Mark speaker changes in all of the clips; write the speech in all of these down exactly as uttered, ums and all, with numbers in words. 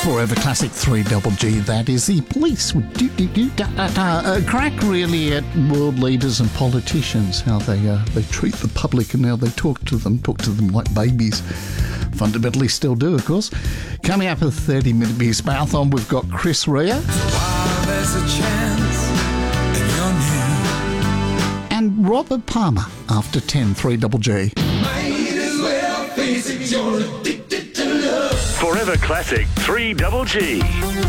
Speaker 1: Forever Classic three Double G, that is. The police would do, do, do, da, da, da, uh, crack really at world leaders and politicians, how they uh, they treat the public and how they talk to them, talk to them like babies. Fundamentally still do, of course. Coming up at thirty minute Beast Marathon, we've got Chris Rea.
Speaker 2: While there's a chance and you're new.
Speaker 1: And Robert Palmer after ten, three Double G.
Speaker 2: Might as well face it, you're addicted to love.
Speaker 3: Forever Classic three Double G.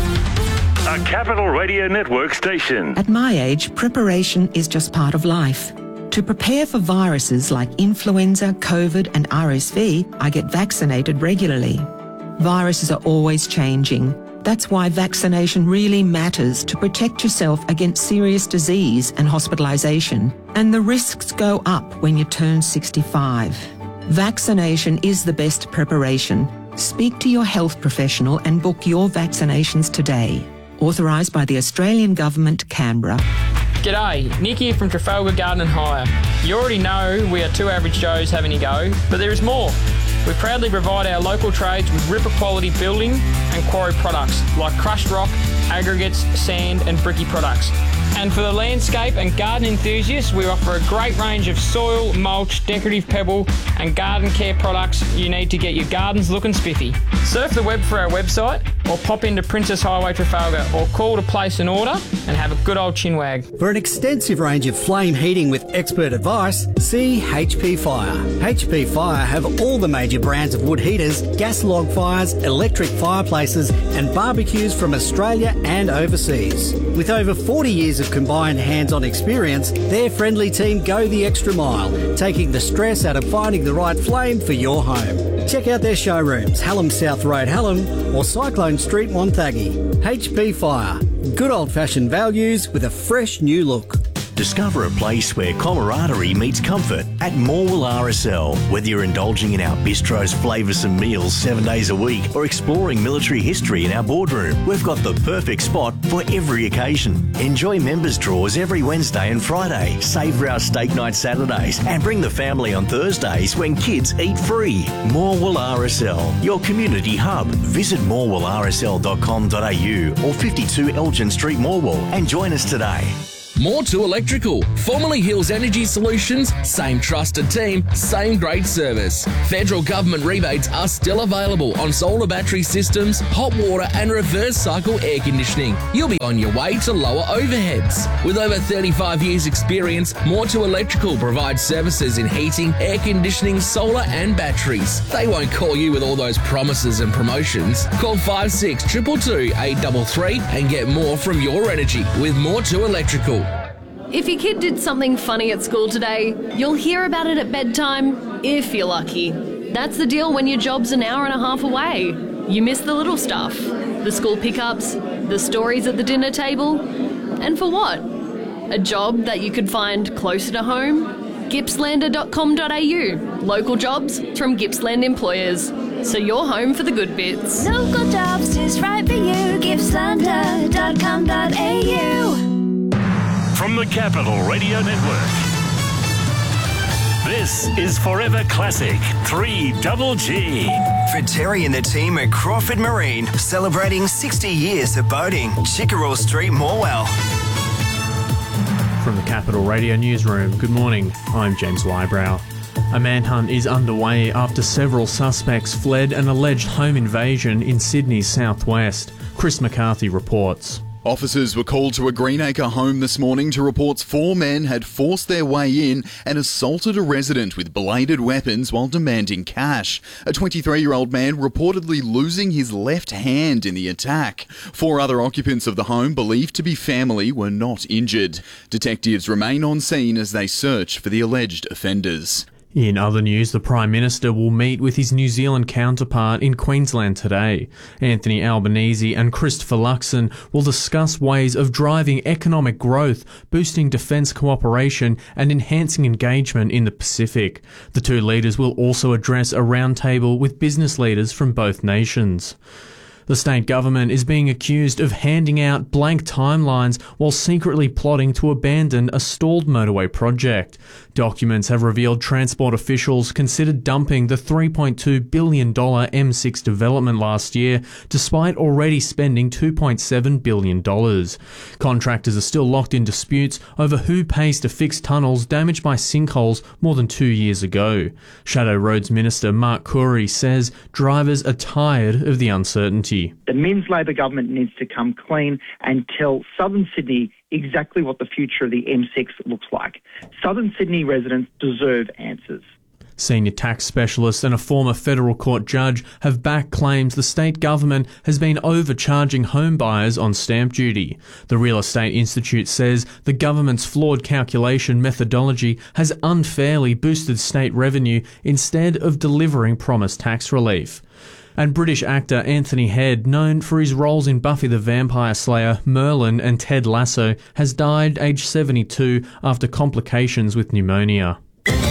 Speaker 3: A Capital Radio Network station.
Speaker 4: At my age, preparation is just part of life. To prepare for viruses like influenza, COVID and R S V, I get vaccinated regularly. Viruses are always changing. That's why vaccination really matters to protect yourself against serious disease and hospitalisation. And the risks go up when you turn sixty-five. Vaccination is the best preparation. Speak to your health professional and book your vaccinations today. Authorised by the Australian Government, Canberra.
Speaker 5: G'day, Nick here from Trafalgar Garden and Hire. You already know we are two average Joes having a go, but there is more. We proudly provide our local trades with ripper quality building and quarry products like crushed rock, aggregates, sand and bricky products. And for the landscape and garden enthusiasts, we offer a great range of soil, mulch, decorative pebble and garden care products you need to get your gardens looking spiffy. Surf the web for our website or pop into Princess Highway Trafalgar or call to place an order and have a good old chinwag.
Speaker 6: For an extensive range of flame heating with expert advice, see H P Fire. H P Fire have all the major brands of wood heaters, gas log fires, electric fireplaces and barbecues from Australia and overseas. With over forty years of combined hands-on experience, their friendly team go the extra mile, taking the stress out of finding the right flame for your home. Check out their showrooms, Hallam South Road, Hallam, or Cyclone Street, Wonthaggi. H P Fire. Good old-fashioned values with a fresh new look.
Speaker 7: Discover a place where camaraderie meets comfort at Morwell R S L. Whether you're indulging in our bistro's flavoursome meals seven days a week or exploring military history in our boardroom, we've got the perfect spot for every occasion. Enjoy members' draws every Wednesday and Friday, savour our steak night Saturdays and bring the family on Thursdays when kids eat free. Morwell R S L, your community hub. Visit morwell r s l dot com dot a u or fifty-two Elgin Street, Morwell and join us today.
Speaker 8: More to Electrical. Formerly Hills Energy Solutions, same trusted team, same great service. Federal government rebates are still available on solar battery systems, hot water and reverse cycle air conditioning. You'll be on your way to lower overheads. With over thirty-five years experience, More to Electrical provides services in heating, air conditioning, solar and batteries. They won't call you with all those promises and promotions. Call five six two two two, eight three three and get more from your energy with More to Electrical.
Speaker 9: If your kid did something funny at school today, you'll hear about it at bedtime, if you're lucky. That's the deal when your job's an hour and a half away. You miss the little stuff, the school pickups, the stories at the dinner table. And for what? A job that you could find closer to home? gippslander dot com dot a u. Local jobs from Gippsland employers. So you're home for the good bits.
Speaker 10: Local jobs is right for you. gippslander dot com dot a u.
Speaker 3: From the Capital Radio Network, this is Forever Classic three Double G.
Speaker 11: For Terry and the team at Crawford Marine, celebrating sixty years of boating. Chickerell Street, Morwell.
Speaker 12: From the Capital Radio Newsroom, good morning. I'm James Wybrow. A manhunt is underway after several suspects fled an alleged home invasion in Sydney's southwest. Chris McCarthy reports.
Speaker 13: Officers were called to a Greenacre home this morning to reports four men had forced their way in and assaulted a resident with bladed weapons while demanding cash. A twenty-three-year-old man reportedly losing his left hand in the attack. Four other occupants of the home, believed to be family, were not injured. Detectives remain on scene as they search for the alleged offenders.
Speaker 12: In other news, the Prime Minister will meet with his New Zealand counterpart in Queensland today. Anthony Albanese and Christopher Luxon will discuss ways of driving economic growth, boosting defence cooperation and enhancing engagement in the Pacific. The two leaders will also address a roundtable with business leaders from both nations. The state government is being accused of handing out blank timelines while secretly plotting to abandon a stalled motorway project. Documents have revealed Transport officials considered dumping the three point two billion dollars M six development last year, despite already spending two point seven billion dollars. Contractors are still locked in disputes over who pays to fix tunnels damaged by sinkholes more than two years ago. Shadow Roads Minister Mark Curry says drivers are tired of the uncertainty.
Speaker 14: The Minns Labor government needs to come clean and tell Southern Sydney exactly what the future of the M six looks like. Southern Sydney residents deserve answers.
Speaker 12: Senior tax specialists and a former federal court judge have backed claims the state government has been overcharging home buyers on stamp duty. The Real Estate Institute says the government's flawed calculation methodology has unfairly boosted state revenue instead of delivering promised tax relief. And British actor Anthony Head, known for his roles in Buffy the Vampire Slayer, Merlin and Ted Lasso, has died aged seventy-two after complications with pneumonia.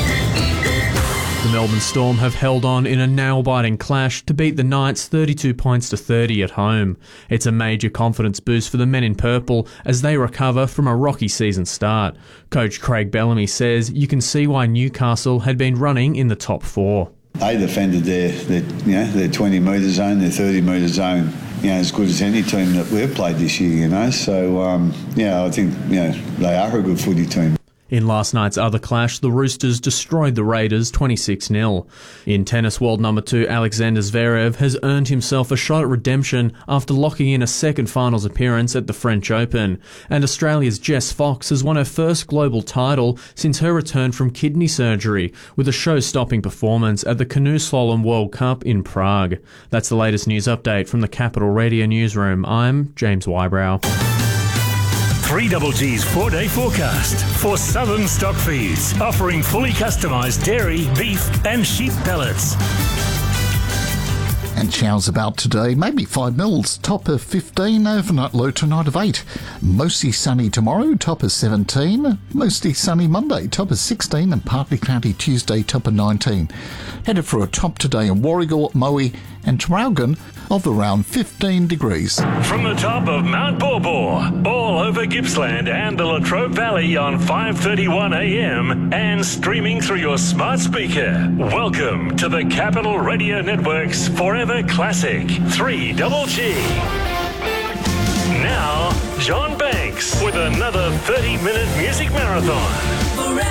Speaker 12: The Melbourne Storm have held on in a nail-biting clash to beat the Knights thirty-two points to thirty at home. It's a major confidence boost for the men in purple as they recover from a rocky season start. Coach Craig Bellamy says you can see why Newcastle had been running in the top four.
Speaker 15: They defended their, their, you know, their twenty metre zone, their thirty metre zone, you know, as good as any team that we've played this year, you know. So, um, yeah, I think, you know, they are a good footy team.
Speaker 12: In last night's other clash, the Roosters destroyed the Raiders twenty-six nil. In tennis, world number two Alexander Zverev has earned himself a shot at redemption after locking in a second finals appearance at the French Open. And Australia's Jess Fox has won her first global title since her return from kidney surgery with a show-stopping performance at the Canoe Slalom World Cup in Prague. That's the latest news update from the Capital Radio Newsroom. I'm James Wybrow.
Speaker 3: three G G's four-day forecast for Southern Stock Feeds, offering fully customised dairy, beef and sheep pellets.
Speaker 1: And showers about today, maybe five mils, top of fifteen, overnight low tonight of eight. Mostly sunny tomorrow, top of seventeen. Mostly sunny Monday, top of sixteen, and partly cloudy Tuesday, top of nineteen. Headed for a top today in Warragul, Moe and Traralgon of around fifteen degrees.
Speaker 3: From the top of Mount Baw, all over Gippsland and the Latrobe Valley on five thirty-one a m and streaming through your smart speaker. Welcome to the Capital Radio Network's Forever Classic three G G. Now, John Banks with another thirty minute music marathon.